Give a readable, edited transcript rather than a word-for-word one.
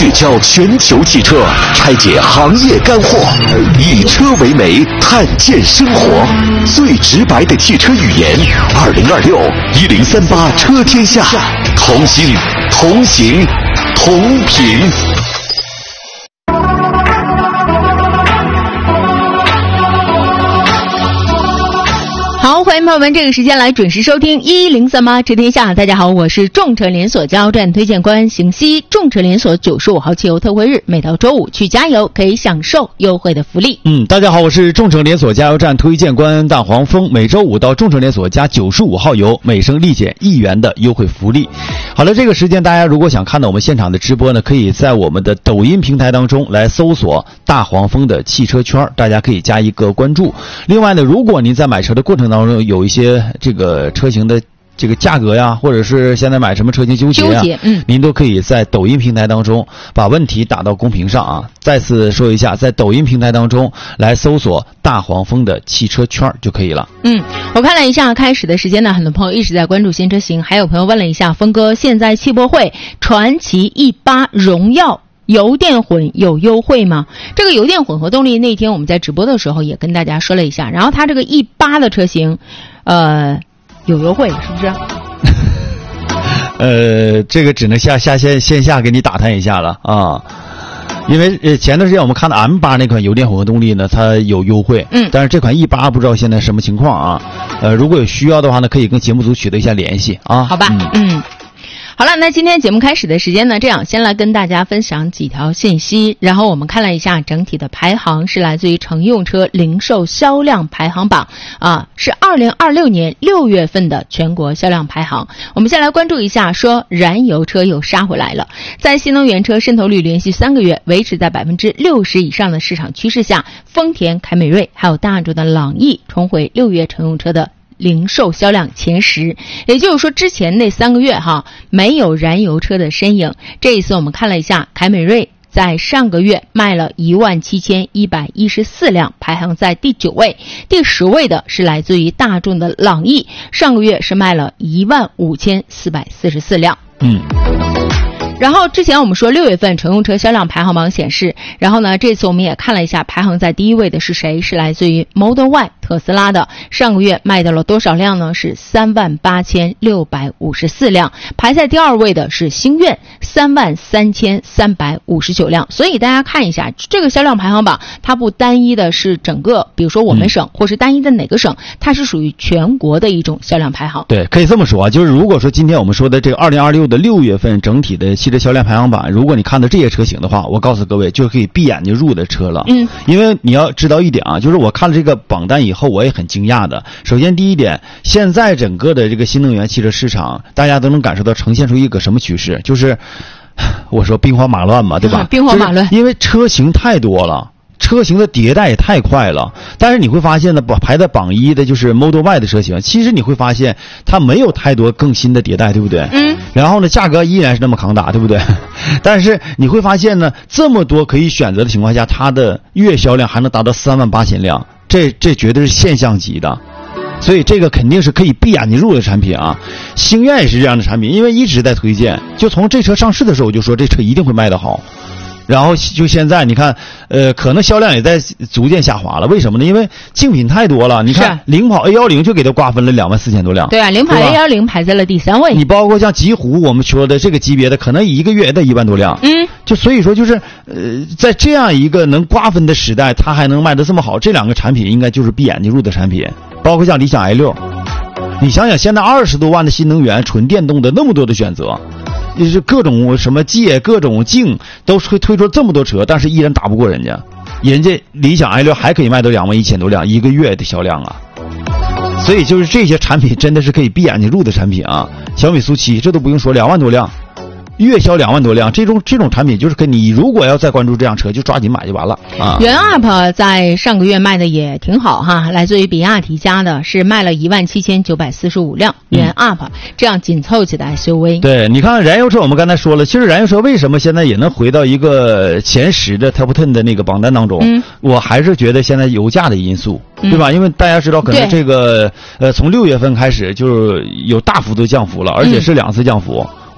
聚焦全球汽车，拆解行业干货，以车为媒，探见生活，最直白的汽车语言。20261038车天下，同心同行同频。 好，欢迎朋友们这个时间来准时收听1038车天下。大家好，我是众诚连锁加油站推荐官邢西。众诚连锁95号汽油特惠日，每到周五去加油可以享受优惠的福利。 大家好，我是众诚连锁加油站推荐官大黄蜂。每周五到众诚连锁加95号油，每升立减1元的优惠福利。好了，这个时间大家如果想看到我们现场的直播呢，可以在我们的抖音平台当中来搜索大黄蜂的汽车圈，大家可以加一个关注。另外呢，如果您在买车的过程当中有一些这个车型的这个价格呀，或者是现在买什么车型纠结呀，您都可以在抖音平台当中把问题打到公屏上啊。再次说一下，在抖音平台当中来搜索大黄蜂的汽车圈就可以了。 我看了一下开始的时间呢，很多朋友一直在关注新车型，还有朋友问了一下，峰哥现在汽博会传祺 E8 荣耀油电混有优惠吗？这个油电混合动力那天我们在直播的时候也跟大家说了一下，然后它这个 E8 的车型有优惠是不是？ 这个只能线下给你打探一下了啊。因为前段时间我们看的 M8 那款油电混合动力呢，它有优惠，但是这款 E8 不知道现在什么情况啊。如果有需要的话呢，可以跟节目组取得一下联系啊。 好吧，好了，那今天节目开始的时间呢，这样先来跟大家分享几条信息。然后我们看了一下整体的排行，是来自于乘用车零售销量排行榜是2026年6月份的全国销量排行。我们先来关注一下，说燃油车又杀回来了。在新能源车渗透率连续3个月维持在60%以上的市场趋势下，丰田凯美瑞还有大众的朗逸重回6月乘用车的零售销量前10，也就是说之前那3个月没有燃油车的身影。这一次我们看了一下，凯美瑞在上个月卖了17114辆，排行在第9位。第10位的是来自于大众的朗逸，上个月是卖了15444辆。然后之前我们说6月份乘用车销量排行榜显示，然后呢这次我们也看了一下，排行在第1位的是谁？是来自于 Model Y 特斯拉的，上个月卖到了多少辆呢？是38654辆。排在第2位的是星愿33359辆。所以大家看一下这个销量排行榜，它不单一的是整个比如说我们省或是单一的哪个省，它是属于全国的一种销量排行。 对，可以这么说啊，就是如果说今天我们说的这个2026的6月份整体的汽车销量排行榜，如果你看到这些车型的话，我告诉各位就可以闭眼睛入的车了。因为你要知道一点啊，就是我看了这个榜单以后我也很惊讶的。首先第一点，现在整个的这个新能源汽车市场大家都能感受到呈现出一个什么趋势，就是我说兵荒马乱嘛，对吧？ 兵荒马乱， 因为车型太多了，车型的迭代也太快了。但是你会发现呢，排在榜1的就是 Model Y 的车型，其实你会发现它没有太多更新的迭代，对不对？然后呢价格依然是那么扛打，对不对？但是你会发现呢，这么多可以选择的情况下，它的月销量还能达到38000辆，这绝对是现象级的。所以这个肯定是可以闭眼睛入的产品啊。星愿也是这样的产品，因为一直在推荐，就从这车上市的时候我就说这车一定会卖得好。然后就现在你看可能销量也在逐渐下滑了。为什么呢？因为竞品太多了。你看领跑 A10 就给它瓜分了24000多辆。 对啊，领跑 A10 排在了第3位。 你包括像极狐我们说的这个级别的，可能一个月也得1万多辆。就所以说就是在这样一个能瓜分的时代，它还能卖得这么好，这两个产品应该就是闭眼睛入的产品。包括像理想 i6， 你想想现在20多万的新能源纯电动的那么多的选择，就是各种什么界各种境都推出这么多车，但是依然打不过人家理想 i6 还可以卖到21000多辆一个月的销量啊。所以就是这些产品真的是可以闭眼睛入的产品啊。小米苏7这都不用说，2万多辆月销2万多辆，这种产品就是你如果要再关注这辆车，就抓紧买就完了啊。 元 UP 在上个月卖的也挺好哈，来自于比亚迪家的是卖了17945辆元 UP， 这样紧凑起的 SUV。 对，你看燃油车我们刚才说了，其实燃油车为什么现在也能回到一个前10的 Top 10的那个榜单当中，我还是觉得现在油价的因素，对吧？因为大家知道可能这个从6月份开始就是有大幅度降幅了，而且是2次降幅。